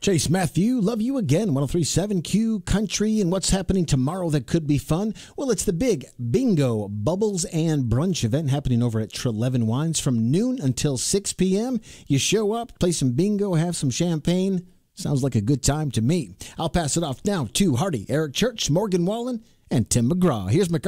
Chase Matthew, love you again. 103.7 Q Country. And what's happening tomorrow that could be fun? Well, it's the big Bingo Bubbles and Brunch event happening over at Treleaven Wines from noon until 6 p.m. You show up, play some bingo, have some champagne. Sounds like a good time to me. I'll pass it off now to Hardy, Eric Church, Morgan Wallen, and Tim McGraw. Here's McGraw.